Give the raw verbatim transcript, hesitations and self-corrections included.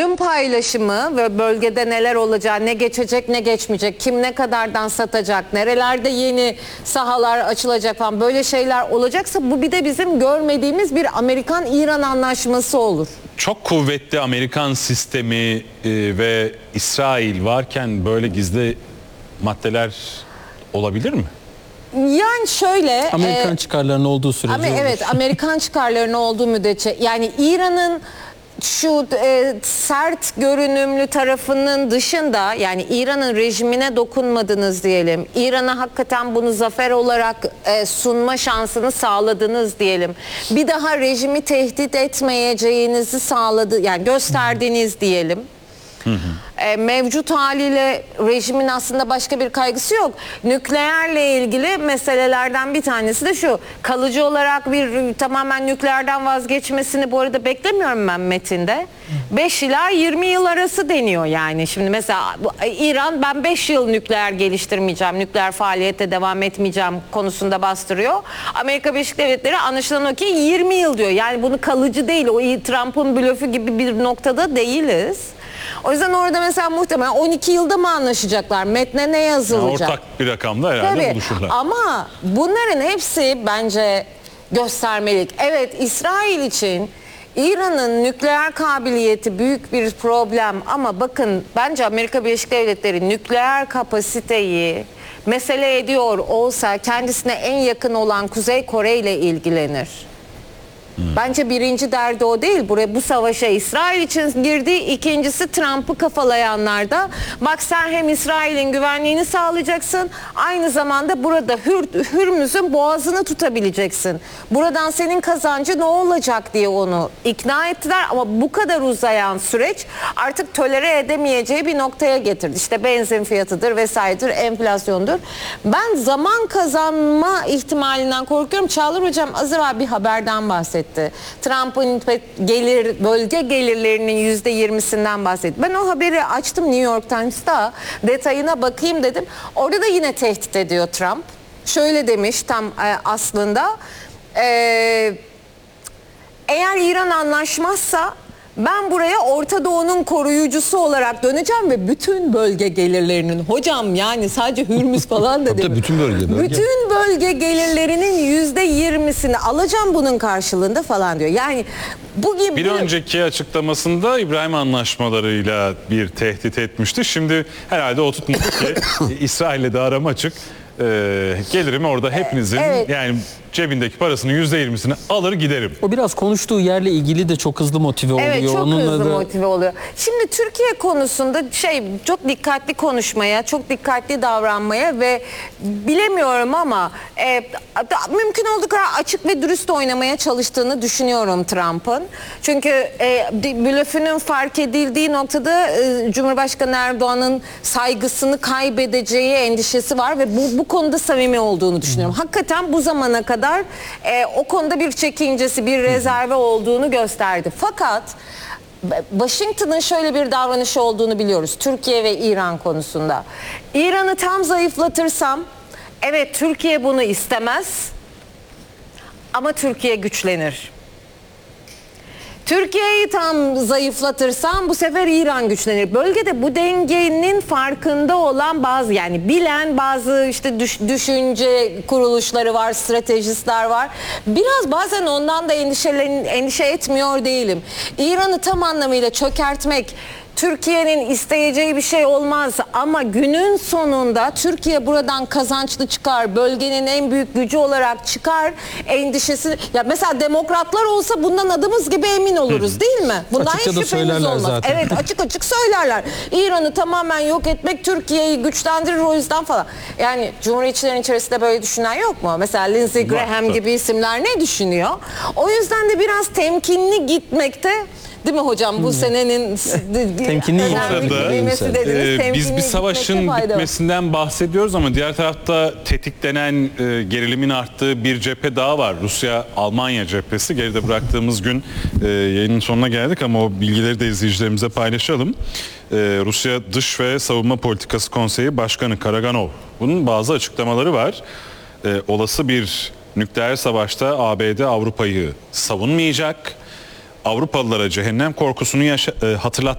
ölüm paylaşımı ve bölgede neler olacağı, ne geçecek ne geçmeyecek, kim ne kadardan satacak, nerelerde yeni sahalar açılacak falan, böyle şeyler olacaksa bu bir de bizim görmediğimiz bir Amerikan-İran anlaşması olur. Çok kuvvetli Amerikan sistemi e, ve İsrail varken böyle gizli maddeler olabilir mi? Yani şöyle... Amerikan e, çıkarlarının olduğu sürece ama olur. evet, Amerikan çıkarlarının olduğu müddetçe, yani İran'ın şu e, sert görünümlü tarafının dışında, yani İran'ın rejimine dokunmadınız diyelim, İran'a hakikaten bunu zafer olarak e, sunma şansını sağladınız diyelim, bir daha rejimi tehdit etmeyeceğinizi sağladı, yani gösterdiniz diyelim. Hı hı. E, mevcut haliyle rejimin aslında başka bir kaygısı yok. Nükleerle ilgili meselelerden bir tanesi de şu: kalıcı olarak bir tamamen nükleerden vazgeçmesini bu arada beklemiyorum ben metinde. beş ila yirmi yıl arası deniyor yani. Şimdi mesela İran, ben beş yıl nükleer geliştirmeyeceğim, nükleer faaliyete devam etmeyeceğim konusunda bastırıyor. Amerika Birleşik Devletleri anlaşılan o ki yirmi yıl diyor. Yani bunu kalıcı değil, o Trump'ın blöfü gibi bir noktada değiliz. O yüzden orada mesela muhtemelen on iki yılda mı anlaşacaklar? Metne ne yazılacak? Yani ortak bir rakamda herhalde Tabii. buluşurlar. Ama bunların hepsi bence göstermelik. Evet, İsrail için İran'ın nükleer kabiliyeti büyük bir problem, ama bakın, bence Amerika Birleşik Devletleri nükleer kapasiteyi mesele ediyor olsa kendisine en yakın olan Kuzey Kore ile ilgilenir. Bence birinci derdi o değil. Buraya, bu savaşa İsrail için girdi. İkincisi, Trump'ı kafalayanlar da, bak sen hem İsrail'in güvenliğini sağlayacaksın, aynı zamanda burada Hür, Hürmüz'ün boğazını tutabileceksin. Buradan senin kazancı ne olacak diye onu ikna ettiler, ama bu kadar uzayan süreç artık tolere edemeyeceği bir noktaya getirdi. İşte benzin fiyatıdır vesairedir, enflasyondur. Ben zaman kazanma ihtimalinden korkuyorum. Çağlar Hocam az evvel bir haberden bahsetti. Trump'ın gelir, bölge gelirlerinin yüzde yirmisinden bahsetti. Ben o haberi açtım New York Times'ta, detayına bakayım dedim. Orada da yine tehdit ediyor Trump. Şöyle demiş tam e, aslında e, eğer İran anlaşmazsa ben buraya Orta Doğu'nun koruyucusu olarak döneceğim ve bütün bölge gelirlerinin, hocam yani sadece Hürmüz falan da değil, bütün bölge, bölge. bütün bölge gelirlerinin yüzde yirmisini alacağım bunun karşılığında falan diyor. Yani bu gibi bir önceki açıklamasında İbrahim anlaşmalarıyla bir tehdit etmişti. Şimdi herhalde o tutmadı ki İsrail'le de aram açık. Ee, gelirim orada hepinizin, evet, yani cebindeki parasının yüzde yirmisini alır giderim. O biraz konuştuğu yerle ilgili de çok hızlı motive oluyor. Evet, çok Onunla hızlı da... motive oluyor. Şimdi Türkiye konusunda şey, çok dikkatli konuşmaya, çok dikkatli davranmaya ve bilemiyorum ama e, mümkün olduğu kadar açık ve dürüst oynamaya çalıştığını düşünüyorum Trump'ın. Çünkü e, blöfünün fark edildiği noktada e, Cumhurbaşkanı Erdoğan'ın saygısını kaybedeceği endişesi var ve bu, bu konuda samimi olduğunu düşünüyorum. Hmm. Hakikaten bu zamana kadar e, o konuda bir çekincesi, bir rezerve olduğunu gösterdi. Fakat Washington'ın şöyle bir davranışı olduğunu biliyoruz Türkiye ve İran konusunda. İran'ı tam zayıflatırsam, evet Türkiye bunu istemez ama Türkiye güçlenir. Türkiye'yi tam zayıflatırsam bu sefer İran güçlenir. Bölgede bu dengenin farkında olan bazı, yani bilen bazı işte düş, düşünce kuruluşları var, stratejistler var. Biraz bazen ondan da endişelen, endişe etmiyor değilim. İran'ı tam anlamıyla çökertmek Türkiye'nin isteyeceği bir şey olmaz, ama günün sonunda Türkiye buradan kazançlı çıkar, bölgenin en büyük gücü olarak çıkar endişesi. Ya mesela demokratlar olsa bundan adımız gibi emin oluruz, değil mi? Bundan Açıkça hiç da şüphemiz söylerler olmaz. zaten. Evet, açık açık söylerler. İran'ı tamamen yok etmek Türkiye'yi güçlendirir, o yüzden falan. Yani Cumhuriyetçilerin içerisinde böyle düşünen yok mu? Mesela Lindsey Graham Var, gibi isimler ne düşünüyor? O yüzden de biraz temkinli gitmekte, değil mi hocam? Bu hmm. senenin temkinli büyümesi dediniz. Ee, biz bir savaşın bitmesinden bahsediyoruz ama diğer tarafta tetiklenen e, gerilimin arttığı bir cephe daha var. Rusya-Almanya cephesi. Geride bıraktığımız gün e, yayının sonuna geldik ama o bilgileri de izleyicilerimize paylaşalım. E, Rusya Dış ve Savunma Politikası Konseyi Başkanı Karaganov, bunun bazı açıklamaları var. E, olası bir nükleer savaşta A B D Avrupa'yı savunmayacak. Avrupalılara cehennem korkusunu yaşa- e, hatırlat